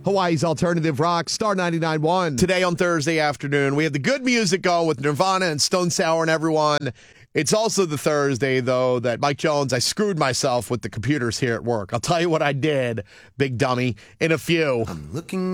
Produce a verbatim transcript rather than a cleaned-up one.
Hawaii's Alternative Rock, Star ninety-nine point one. Today on Thursday afternoon, we have the good music going with Nirvana and Stone Sour and everyone. It's also the Thursday, though, that Mike Jones, I screwed myself with the computers here at work. I'll tell you what I did, big dummy, in a few. I'm looking